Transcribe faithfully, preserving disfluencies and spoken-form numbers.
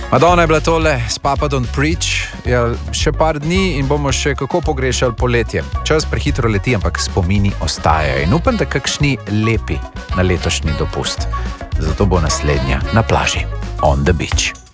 Madonna je bila tole s Papa Don't Preach. Ja, še par dni in bomo še kako pogrešali poletje. Čas prehitro leti, ampak spomini ostajajo. In upam, da kakšni lepi na letošnji dopust. Zato bo naslednja na plaži. On the beach.